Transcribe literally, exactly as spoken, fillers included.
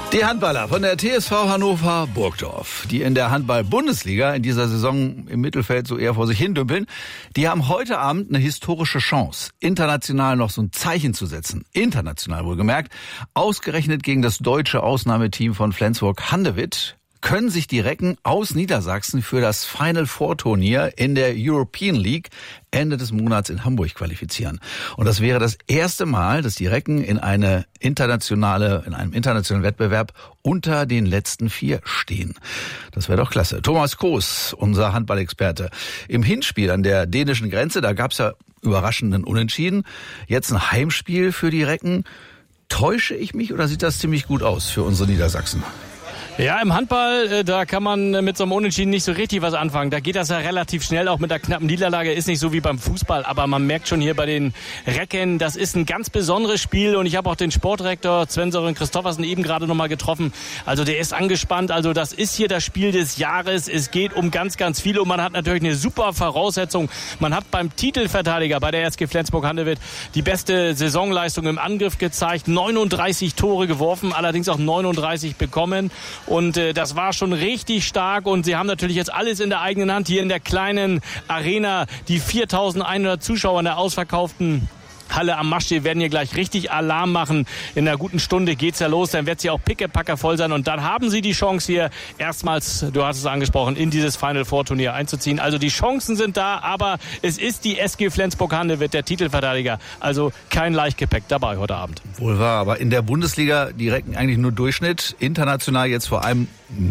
Die Handballer von der T S V Hannover Burgdorf, die in der Handball-Bundesliga in dieser Saison im Mittelfeld so eher vor sich hin dümpeln, die haben heute Abend eine historische Chance, international noch so ein Zeichen zu setzen. International wohlgemerkt. Ausgerechnet gegen das deutsche Ausnahmeteam von Flensburg-Handewitt können sich die Recken aus Niedersachsen für das Final Four Turnier in der European League Ende des Monats in Hamburg qualifizieren. Und das wäre das erste Mal, dass die Recken in eine internationale, in einem internationalen Wettbewerb unter den letzten vier stehen. Das wäre doch klasse. Thomas Koos, unser Handballexperte. Im Hinspiel an der dänischen Grenze, da gab es ja überraschenden Unentschieden. Jetzt ein Heimspiel für die Recken. Täusche ich mich oder sieht das ziemlich gut aus für unsere Niedersachsen? Ja, im Handball, da kann man mit so einem Unentschieden nicht so richtig was anfangen. Da geht das ja relativ schnell, auch mit der knappen Niederlage. Ist nicht so wie beim Fußball, aber man merkt schon hier bei den Recken, das ist ein ganz besonderes Spiel. Und ich habe auch den Sportdirektor Sven-Sören Christoffersen eben gerade nochmal getroffen. Also der ist angespannt. Also das ist hier das Spiel des Jahres. Es geht um ganz, ganz viel. Und man hat natürlich eine super Voraussetzung. Man hat beim Titelverteidiger bei der S G Flensburg-Handewitt die beste Saisonleistung im Angriff gezeigt. neununddreißig Tore geworfen, allerdings auch neununddreißig bekommen. Und äh, das war schon richtig stark und sie haben natürlich jetzt alles in der eigenen Hand hier in der kleinen Arena. Die viertausendeinhundert Zuschauer in der ausverkauften Halle am Maschsee werden hier gleich richtig Alarm machen. In einer guten Stunde geht's ja los, dann wird sie auch pickepacker voll sein und dann haben sie die Chance hier erstmals, du hast es angesprochen, in dieses Final Four Turnier einzuziehen. Also die Chancen sind da, aber es ist die S G Flensburg-Handewitt, der Titelverteidiger. Also kein Leichtgepäck dabei heute Abend. Wohl wahr, aber in der Bundesliga, die Recken eigentlich nur Durchschnitt, international jetzt vor allem